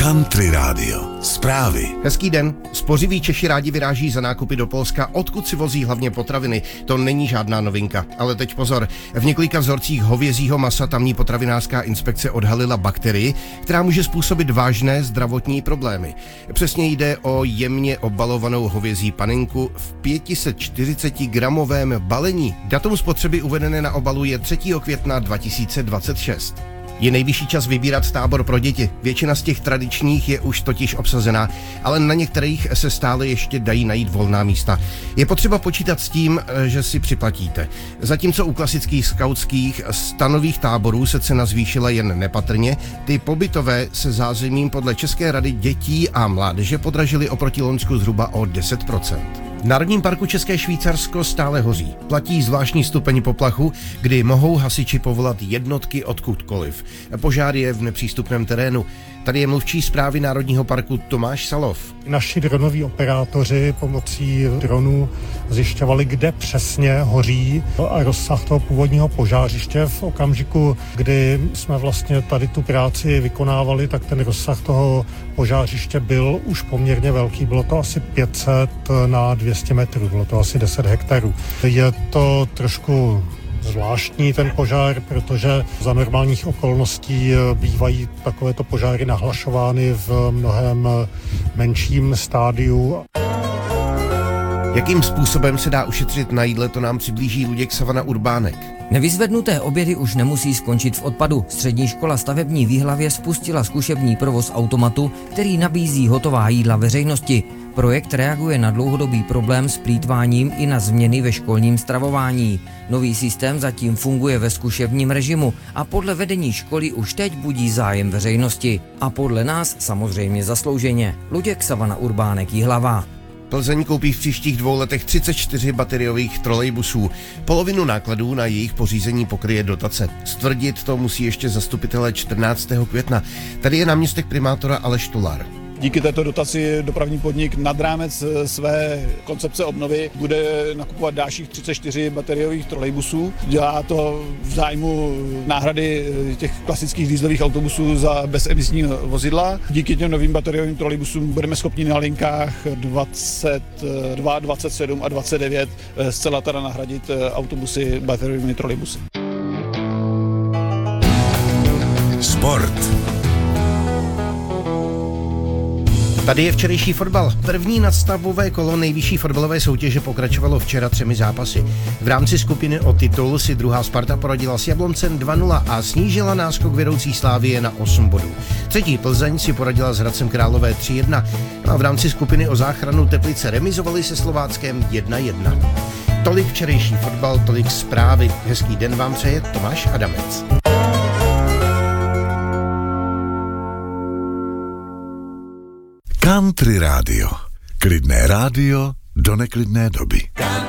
Country Radio. Zprávy. Hezký den. Spořiví Češi rádi vyráží za nákupy do Polska, odkud si vozí hlavně potraviny. To není žádná novinka. Ale teď pozor. V několika vzorcích hovězího masa tamní potravinářská inspekce odhalila bakterii, která může způsobit vážné zdravotní problémy. Přesně jde o jemně obalovanou hovězí panenku v 540-gramovém balení. Datum spotřeby uvedené na obalu je 3. května 2026. Je nejvyšší čas vybírat tábor pro děti. Většina z těch tradičních je už totiž obsazená, ale na některých se stále ještě dají najít volná místa. Je potřeba počítat s tím, že si připlatíte. Zatímco u klasických skautských stanových táborů se cena zvýšila jen nepatrně, ty pobytové se zázemím podle České rady dětí a mládeže podražily oproti loňsku zhruba o 10%. V Národním parku České Švýcarsko stále hoří. Platí zvláštní stupeň poplachu, kdy mohou hasiči povolat jednotky odkudkoliv. Požár je v nepřístupném terénu. Tady je mluvčí správy Národního parku Tomáš Salov. Naši dronoví operátoři pomocí dronů zjišťovali, kde přesně hoří a rozsah toho původního požářiště. V okamžiku, kdy jsme vlastně tady tu práci vykonávali, tak ten rozsah toho požářiště byl už poměrně velký. Bylo to asi 500 na 200 metrů, bylo to asi 10 hektarů. Je to trošku zvláštní ten požár, protože za normálních okolností bývají takovéto požáry nahlašovány v mnohem menším stádiu. Jakým způsobem se dá ušetřit na jídle, to nám přiblíží Luděk Savana Urbánek. Nevyzvednuté obědy už nemusí skončit v odpadu. Střední škola stavební v Jihlavě spustila zkušební provoz automatu, který nabízí hotová jídla veřejnosti. Projekt reaguje na dlouhodobý problém s plýtváním i na změny ve školním stravování. Nový systém zatím funguje ve zkušebním režimu a podle vedení školy už teď budí zájem veřejnosti. A podle nás samozřejmě zaslouženě. Luděk Savana Urbánek, Jihlava. Plzeň koupí v příštích 2 letech 34 bateriových trolejbusů. Polovinu nákladů na jejich pořízení pokryje dotace. Stvrdit to musí ještě zastupitelé 14. května. Tady je náměstek primátora Aleš Tular. Díky této dotaci dopravní podnik nad rámec své koncepce obnovy bude nakupovat dalších 34 bateriových trolejbusů. Dělá to v zájmu náhrady těch klasických dieselových autobusů za bezemisní vozidla. Díky těm novým bateriovým trolejbusům budeme schopni na linkách 22, 27 a 29 zcela teda nahradit autobusy bateriovými trolejbusy. Sport. Tady je včerejší fotbal. První nadstavbové kolo nejvyšší fotbalové soutěže pokračovalo včera 3 zápasy. V rámci skupiny o titul si druhá Sparta poradila s Jabloncem 2-0 a snížila náskok vedoucí Slavie na 8 bodů. Třetí Plzeň si poradila s Hradcem Králové 3-1 a v rámci skupiny o záchranu Teplice remizovali se Slováckem 1-1. Tolik včerejší fotbal, tolik zprávy. Hezký den vám přeje Tomáš Adamec. Country Radio. Klidné rádio do neklidné doby.